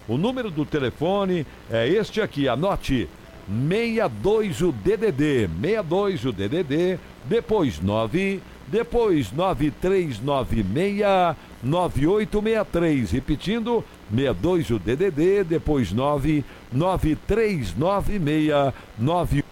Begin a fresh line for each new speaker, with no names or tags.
O número do telefone é este aqui, anote: 62 o DDD, 62 o DDD, depois 9, depois 9396 9863, repetindo, 62 o DDD, depois 9 9396 9863.